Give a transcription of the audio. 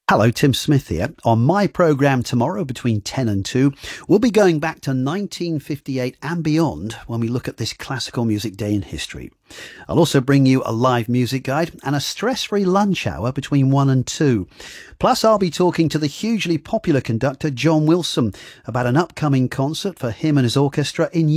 Hello, Tim Smith here. On my programme tomorrow between 10 and 2, we'll be going back to 1958 and beyond when we look at this classical music day in history. I'll also bring you a live music guide and a stress-free lunch hour between 1 and 2. Plus, I'll be talking to the hugely popular conductor John Wilson about an upcoming concert for him and his orchestra in